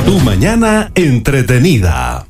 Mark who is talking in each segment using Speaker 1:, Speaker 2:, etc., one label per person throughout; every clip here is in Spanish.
Speaker 1: Tu mañana entretenida.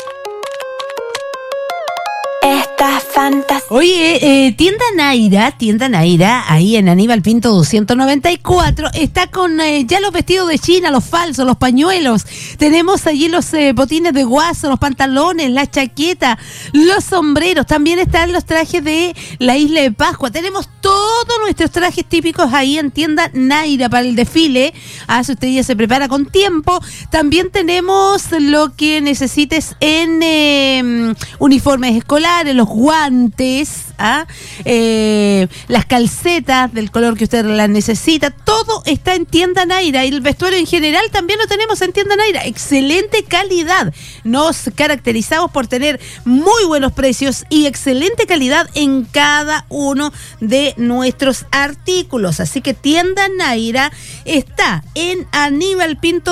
Speaker 2: Esta fantasía.
Speaker 3: Oye, Tienda Naira, ahí en Aníbal Pinto 294, está con ya los vestidos de China, los falsos, los pañuelos. Tenemos allí los botines de guaso, los pantalones, la chaqueta, los sombreros. También están los trajes de la Isla de Pascua. Tenemos todos nuestros trajes típicos ahí en Tienda Naira para el desfile. Si usted ya se prepara con tiempo. También tenemos lo que necesites en uniformes escolares, los guantes, las calcetas del color que usted las necesita. Todo está en Tienda Naira, y el vestuario en general también lo tenemos en Tienda Naira. Excelente calidad. Nos caracterizamos por tener muy buenos precios y excelente calidad en cada uno de nuestros artículos. Así que Tienda Naira está en Aníbal Pinto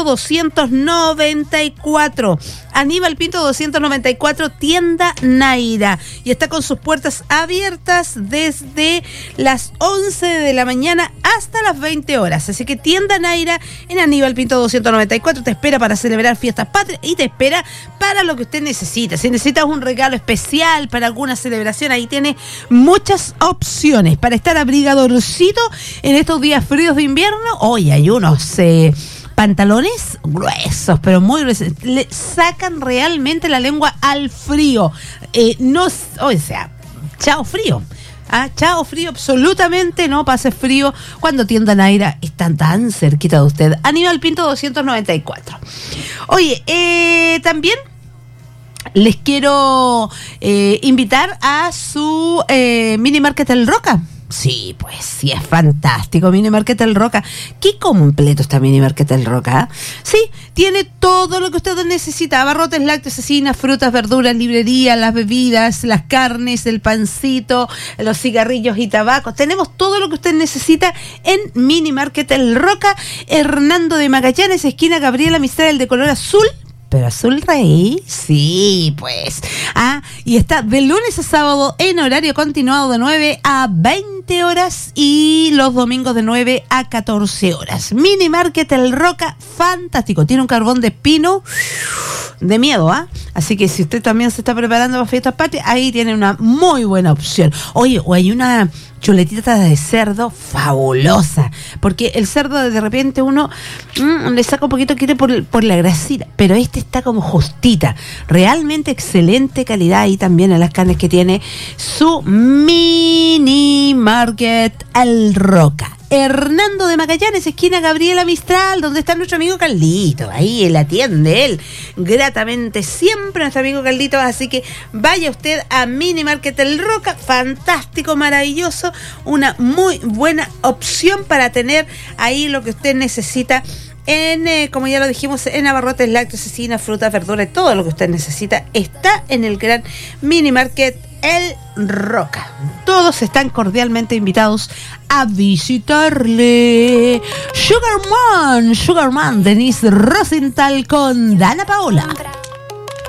Speaker 3: 294. Aníbal Pinto 294, Tienda Naira. Y está con sus puertas abiertas desde las 11 de la mañana hasta las 20 horas. Así que Tienda Naira en Aníbal Pinto 294 te espera para celebrar fiestas patrias y te espera para lo que usted necesita. Si necesitas un regalo especial para alguna celebración, ahí tiene muchas opciones para estar abrigadorcito en estos días fríos de invierno. Hoy hay unos pantalones gruesos, pero muy gruesos. Le sacan realmente la lengua al frío. Chao frío. Chao frío, absolutamente no pase frío cuando Tienda Naira está tan cerquita de usted. Aníbal Pinto 294. Oye, también les quiero invitar a su Mini Market El Roca. Sí, pues sí, es fantástico Mini Market El Roca. Qué completo está Mini Market El Roca. Sí, tiene todo lo que usted necesita: abarrotes, lácteos, cecinas, frutas, verduras, librería, las bebidas, las carnes, el pancito, los cigarrillos y tabacos. Tenemos todo lo que usted necesita en Mini Market El Roca. Hernando de Magallanes, esquina Gabriela Mistral, de color azul. ¿Pero azul rey? Sí, pues. Y está de lunes a sábado en horario continuado de 9 a 20 horas y los domingos de 9 a 14 horas. Mini Market El Roca, fantástico. Tiene un carbón de pino de miedo, Así que si usted también se está preparando para fiestas patrias, ahí tiene una muy buena opción. Oye, o hay una chuletita de cerdo fabulosa, porque el cerdo de repente uno le saca un poquito, quiere por la grasita, pero está como justita. Realmente excelente calidad ahí también en las carnes que tiene su Mini Market El Roca. Hernando de Magallanes, esquina Gabriela Mistral, donde está nuestro amigo Carlito. Ahí él atiende, él gratamente siempre, nuestro amigo Carlito. Así que vaya usted a Mini Market El Roca, fantástico, maravilloso, una muy buena opción para tener ahí lo que usted necesita como ya lo dijimos, en abarrotes, lácteos, cecinas, frutas, verduras, todo lo que usted necesita está en el gran Mini Market El Roca. Todos están cordialmente invitados a visitarle. Sugarman, Denise Rosenthal con Dana Paola.